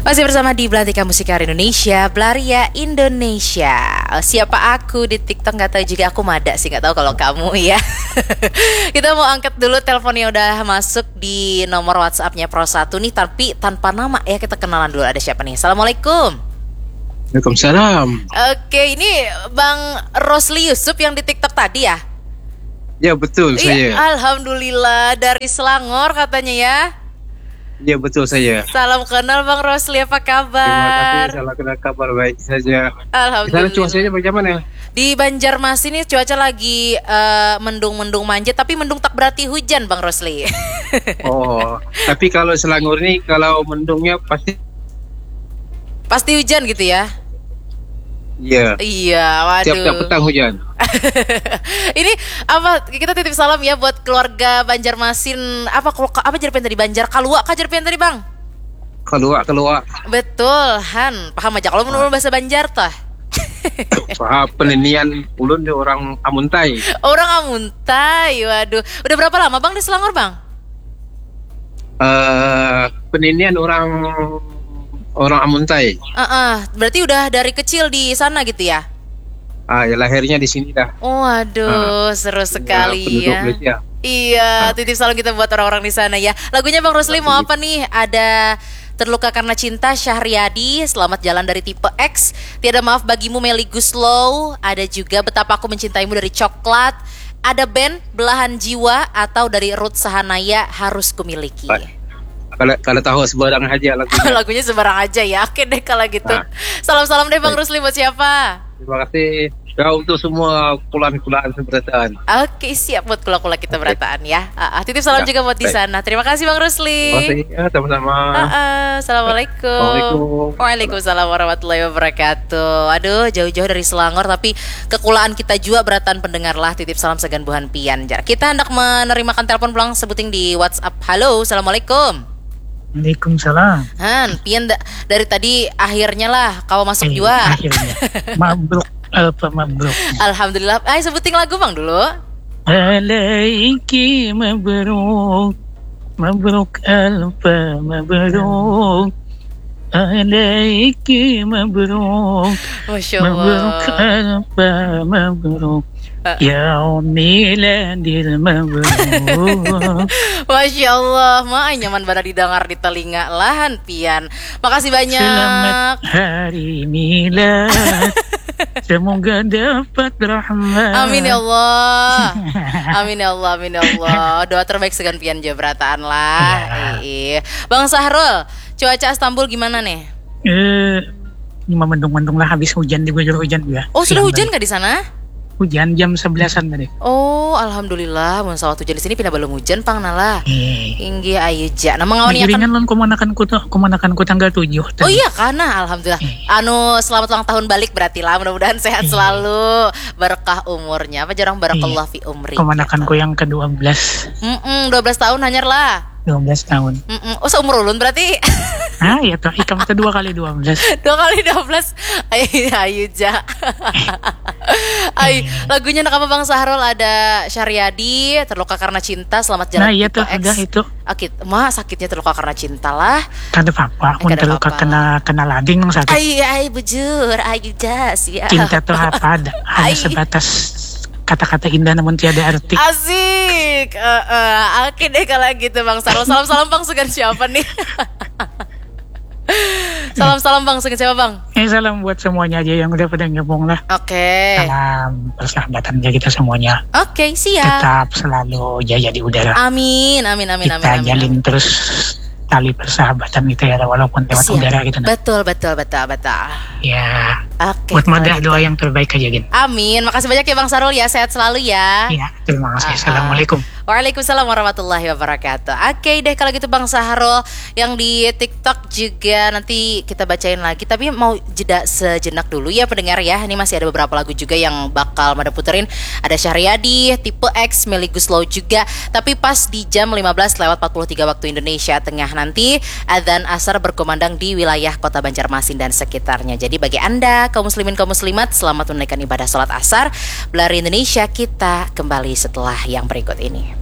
Masih bersama di Belantika Musikari Indonesia, Blaria Indonesia. Siapa aku di TikTok nggak tahu juga, aku Mada sih, nggak tahu kalau kamu ya. Kita mau angkat dulu telepon yang udah masuk di nomor WhatsApp-nya Pro1 nih, tapi tanpa nama ya. Kita kenalan dulu, ada siapa nih? Assalamualaikum. Waalaikumsalam. Oke, ini Bang Rosli Yusuf yang di TikTok tadi ya? Ya betul saya. Alhamdulillah, dari Selangor katanya ya. Ya betul saya. Salam kenal Bang Rosli, apa kabar? Terima kasih, salam kenal, kabar baik saja. Alhamdulillah. Di sana cuacanya bagaimana? Di Banjarmasin ini cuaca lagi mendung-mendung manja, tapi mendung tak berarti hujan Bang Rosli. Oh, tapi kalau Selangor ini kalau mendungnya Pasti hujan gitu ya? Iya. Iya, waduh. Tiap petang hujan. Ini apa, kita titip salam ya buat keluarga Banjarmasin. Apa Jerpen tadi, Banjar Kalua kah Jerpen tadi Bang? Keluar. Betul, Han. Paham aja kalau menurut bahasa Banjar tah. Peninian ulun di orang Amuntai. Orang Amuntai, waduh. Udah berapa lama Bang di Selangor Bang? Peninian orang Amuntai. Berarti udah dari kecil di sana gitu ya? Ya lahirnya di sini dah. Waduh, seru sekali ya. Iya, titip salam kita buat orang-orang di sana ya. Lagunya Bang Rosli mau apa nih? Ada Terluka Karena Cinta Syahriadi, Selamat Jalan dari Tipe X, Tiada Maaf Bagimu Melly Guslow, ada juga Betapa Aku Mencintaimu dari Coklat, ada band Belahan Jiwa, atau dari Ruth Sahanaya Harus Kumiliki. Kalau tahu sembarang aja lagunya. Lagunya sembarang aja ya. Oke deh kalau gitu. Salam-salam deh Bang Rosli buat siapa? Terima kasih. Ya, untuk semua kulaan-kulaan seberataan. Oke, siap buat kula-kula kita berataan ya. Titip salam juga buat di sana. Terima kasih Bang Rosli. Terima kasih ya, sama-sama. Assalamualaikum. Waalaikumsalam warahmatullahi wabarakatuh. Aduh, jauh-jauh dari Selangor, tapi kekulaan kita juga berataan pendengar lah. Titip salam segan buhan pian. Kita hendak menerimakan telepon pulang sebuting di WhatsApp. Halo, assalamualaikum. Waalaikumsalam. Han, pian dari tadi akhirnya lah kau masuk juga. Akhirnya. Mabruk. Mabruk. Alhamdulillah. Sebutin lagu Bang dulu. Alaiki mabruk. Mabruk alfa mabruk. Alaiki mabruk. Masya Allah. Mabruk alfa mabruk. Ya miladil mabruk. Masya Allah, nyaman banget didengar di telinga lahan pian. Makasih banyak. Selamat hari milad. Semoga dapat rahmat. Amin ya Allah. Amin ya Allah, amin ya Allah. Doa terbaik segan pian jabrataan lah. Iya. Bang Sahrul, cuaca Istanbul gimana nih? Cuma mendung-mendung lah, habis hujan, diguyur hujan juga. Oh, sudah hujan nggak di sana? Hujan jam 11-an tadi. Oh, alhamdulillah. Mun sawat hujan di sini pindah belum hujan pang nala. Inggih ayu ja. Nah, mengawani akan lan kumanakanku tanggal 7. Oh iya, karena alhamdulillah. Selamat ulang tahun balik berarti lah. Mudah-mudahan sehat selalu. Berkah umurnya. Apa jarang barakallah fi umri. Kumanakanku yang ke-12. 12 tahun hanyar lah. 12 tahun. Oh, seumur ulun berarti. Iya toh, ikam itu 2 kali 12. 2 kali 12. Ayu ja. Lagunya nak apa Bang Sahrul? Ada Syahriadi, Terluka Karena Cinta, Selamat Jalan. Nah iya tuh, udah itu. Sakitnya terluka karena cinta lah. Kada apa-apa, mun terluka kena lading nang sakit. Bujur, ayu jas ya. Cinta tuh apa? Hanya sebatas kata-kata indah namun tiada arti. Asik. Oke deh kalau gitu Bang Sahrul. Salam-salam Bang, segan siapa nih? Salam-salam Bang, segan siapa Bang? Salam buat semuanya aja yang udah pada gabung lah. Oke. Salam persahabatan aja kita semuanya. Oke, siap. Tetap selalu jaya di udara. Amin. Kita jalin terus tali persahabatan kita ya, walaupun lewat udara gitu. Betul. Ya. Oke. Buat Mada doa yang terbaik aja Gin. Amin. Makasih banyak ya Bang Sahrul ya. Sehat selalu ya. Iya, terima kasih. Assalamualaikum. Waalaikumsalam warahmatullahi wabarakatuh. Oke deh kalau gitu Bang Sahrul. Yang di TikTok juga nanti kita bacain lagi. Tapi mau jeda sejenak dulu ya pendengar ya. Ini masih ada beberapa lagu juga yang bakal Mada puterin. Ada Syahriadi, Tipe X, Melly Guslow juga. Tapi pas di jam 15:43 waktu Indonesia Tengah nanti adzan asar berkumandang di wilayah Kota Banjarmasin dan sekitarnya. Jadi bagi Anda kaum muslimin kaum muslimat, selamat menunaikan ibadah salat asar. Blaria Indonesia, kita kembali setelah yang berikut ini.